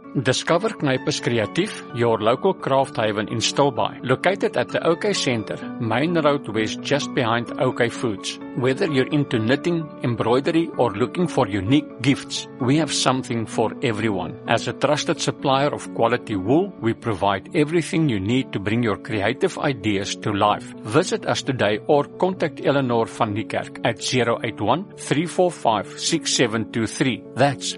Discover Knijpers Creatief, your local craft haven in Stilbaai. Located at the OK Centre, Main Road West, just behind OK Foods. Whether you're into knitting, embroidery, or looking for unique gifts, we have something for everyone. As a trusted supplier of quality wool, we provide everything you need to bring your creative ideas to life. Visit us today or contact Eleanor van Niekerk at 081-345-6723. That's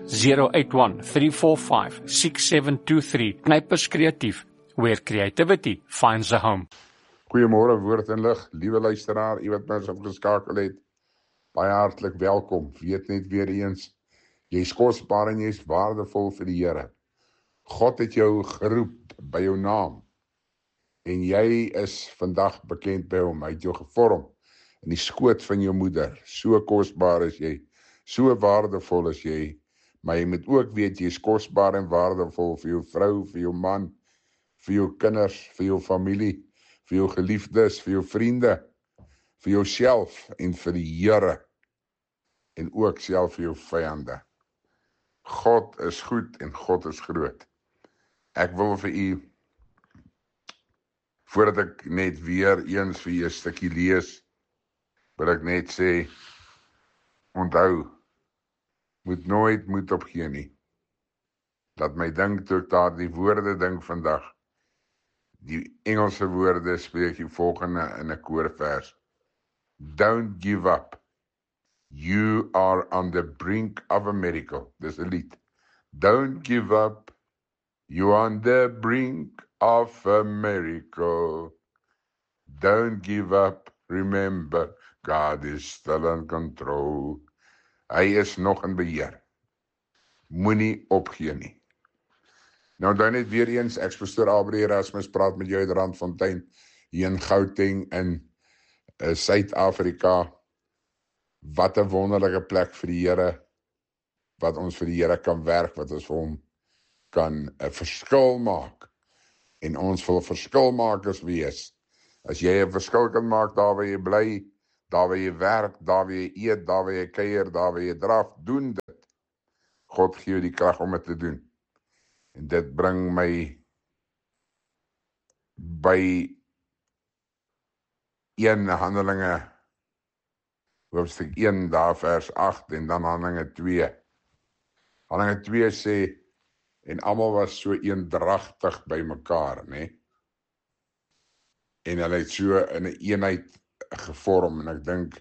081-345-6723. Knijpers Creatief, where creativity finds a home. Goeiemôre Woord en Lig, liewe luisteraar, u wat ons opgeskakel het. Baie hartlik welkom. Weet net weer eens, jy is kosbaar en jy is waardevol vir die Here. God het jou geroep by jou naam. En jy is vandag bekend by hom. Hy het jou gevorm in die skoot van jou moeder. So kosbaar is jy, so waardevol is jy. Maar jy moet ook weet, jy is kosbaar en waardevol vir jou vrou, vir jou man, vir jou kinders, vir jou familie, vir jou geliefdes, vir jou vriende, vir jouself en vir die Here. En ook self vir jou vyande. God is goed en God is groot. Ek wil vir u, voordat ek net weer eens vir u 'n stukkie lees, wil ek net sê, onthou, moet nooit moed opgee nie. Laat my dink toe ek daar die woorde dink vandag. Die Engelse woorde spreek die volgende in 'n koorvers. Don't give up. You are on the brink of a miracle. Dis 'n lied. Don't give up. You are on the brink of a miracle. Don't give up. Remember, God is still in control. Hy is nog in beheer. Moenie opgee nie. Nou dan net weer eens, ek Pastoor Aubrey Erasmus praat met jou uit Randfontein, hier in Gauteng in Suid-Afrika. Wat 'n wonderlike plek vir die Here, wat ons vir die Here kan werk, wat ons vir hom kan 'n verskil maak. En ons wil verskilmakers wees. As jy 'n verskil kan maak, daar waar jy bly, daar waar jy werk, daar waar jy eet, daar waar jy kuier, daar waar jy draf, doen dit. God gee jou die krag om dit te doen. En dit bring my by 1 Handelinge, hoofstuk 1, daar vers 8, en dan Handelinge 2. Handelinge 2 sê, en almal was so eendragtig by mekaar, né? En hulle het so in 'n eenheid gevorm, en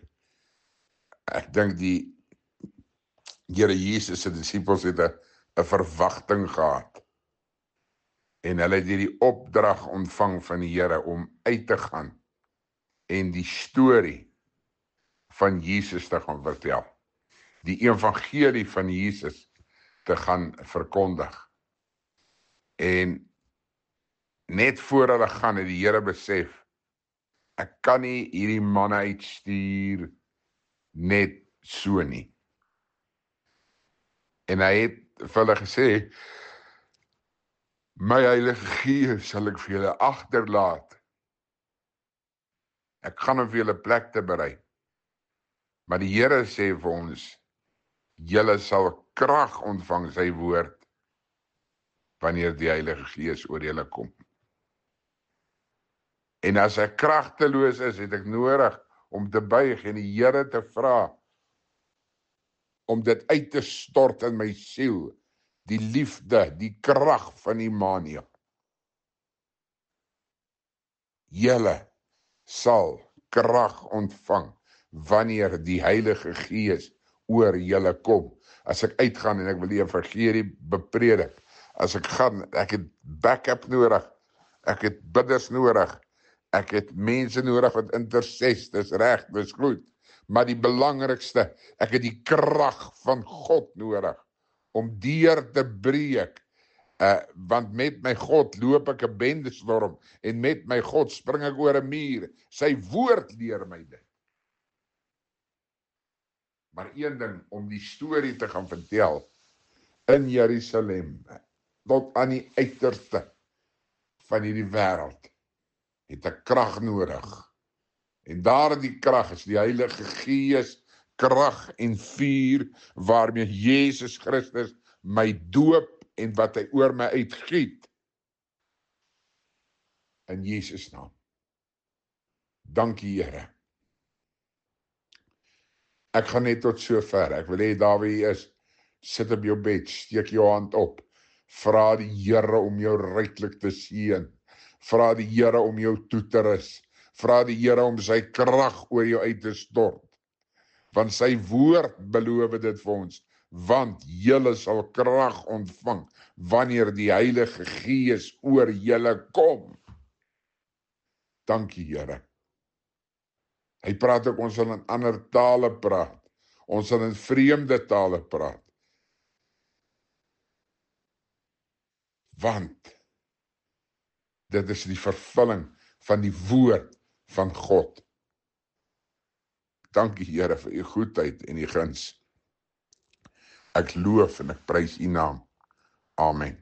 ek dink die Here Jesus se disippels het 'n verwagting gehad. En hulle het hierdie opdrag ontvang van die Here om uit te gaan en die storie van Jesus te gaan vertel. Die evangelie van Jesus te gaan verkondig. En net voor hulle gaan het die Here besef, ek kan nie hierdie manne uitstuur net so nie. En hy het vir hulle gesê, my Heilige Gees sal ek vir julle agterlaat. Ek gaan om vir julle plek te berei. Maar die Here sê vir ons, julle sal krag ontvang, sy woord, wanneer die Heilige Gees oor julle kom. En as ek kragteloos is, het ek nodig om te buig en die Here te vra, om dit uit te stort in my siel, die liefde, die krag van Immanuel. Julle sal krag ontvang, wanneer die Heilige Gees oor julle kom. As ek uitgaan en ek wil die evangelie bepredik, as ek gaan, ek het backup nodig, ek het bidders nodig, ek het mense nodig wat interses, dis reg, dis goed. Maar die belangrikste, ek het die krag van God nodig, om deur te breek, want met my God loop ek 'n bendestorm, en met my God spring ek oor 'n muur, sy woord leer my dit. Maar een ding, om die storie te gaan vertel, in Jerusalem, tot aan die uiterste van hierdie wêreld, het ek krag nodig. En daardie krag is die Heilige Gees, krag en vuur, waarmee Jesus Christus my doop en wat hy oor my uitgiet. In Jesus naam. Dankie, Here. Ek gaan net tot so ver. Ek wil hê daar waar jy is, sit op jou bed, steek jou hand op. Vra die Here om jou ryklik te seën. Vra die Here om jou toe te rus. Vra die Here om sy krag oor jou uit te stort. Want sy woord beloof dit vir ons. Want julle sal krag ontvang wanneer die Heilige Gees oor julle kom. Dankie, Here. Hy praat ook, ons sal in ander tale praat. Ons sal in vreemde tale praat. Want dit is die vervulling van die woord van God. Dankie, Here, vir u goedheid en u guns. Ek loof en ek prys u naam. Amen.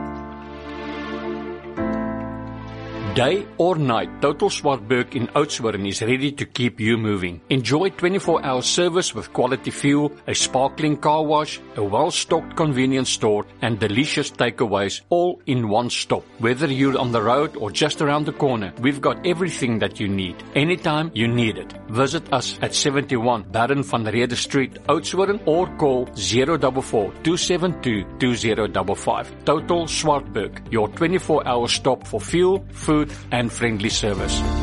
Day or night, Total Swartberg in Oudtshoorn is ready to keep you moving. Enjoy 24-hour service with quality fuel, a sparkling car wash, a well-stocked convenience store, and delicious takeaways, all in one stop. Whether you're on the road or just around the corner, we've got everything that you need, anytime you need it. Visit us at 71 Baron van Rede Street, Oudtshoorn, or call 044-272-2055. Total Swartberg, your 24-hour stop for fuel, food, and friendly service.